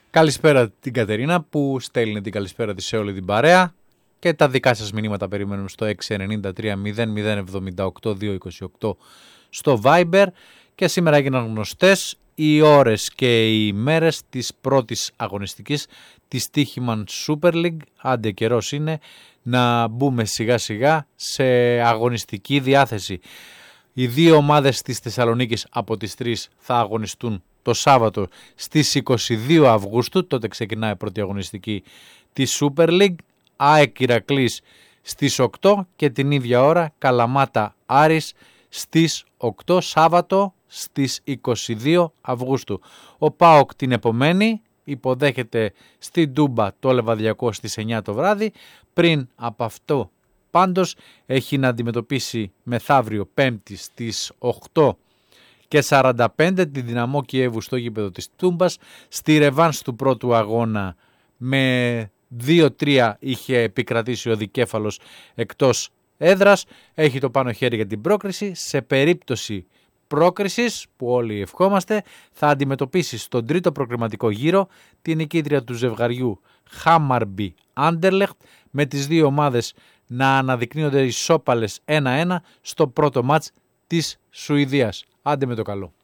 Καλησπέρα την Κατερίνα που στέλνει την καλησπέρα της σε όλη την παρέα και τα δικά σας μηνύματα περιμένουμε στο 693-0078-228 στο Viber και σήμερα έγιναν γνωστές οι ώρες και οι ημέρες της πρώτης αγωνιστικής της Stoiximan Super League. Άντε καιρός είναι να μπούμε σιγά σιγά σε αγωνιστική διάθεση. Οι δύο ομάδες της Θεσσαλονίκης από τις 3 θα αγωνιστούν το Σάββατο στις 22 Αυγούστου, τότε ξεκινάει η πρώτη αγωνιστική της Super League. ΑΕΚ Ηρακλής στις 8 και την ίδια ώρα Καλαμάτα Άρης στις 8 Σάββατο στις 22 Αυγούστου. Ο ΠΑΟΚ την επομένη υποδέχεται στην Τούμπα το Λεβαδιακό στις 9 το βράδυ. Πριν από αυτό πάντως έχει να αντιμετωπίσει μεθαύριο Πέμπτη στις 8 και 45 τη Δυναμό Κιέβου στο γήπεδο της Τούμπας. Στη ρεβάνς του πρώτου αγώνα με 2-3 είχε επικρατήσει ο δικέφαλος εκτός έδρας. Έχει το πάνω χέρι για την πρόκριση. Σε περίπτωση πρόκρισης που όλοι ευχόμαστε θα αντιμετωπίσει στον τρίτο προκριματικό γύρο την νικήτρια του ζευγαριού Χάμαρμπι Άντερλεχτ, με τις δύο ομάδες να αναδεικνύονται ισόπαλες 1-1 στο πρώτο μάτς της Σουηδίας. Άντε με το καλό.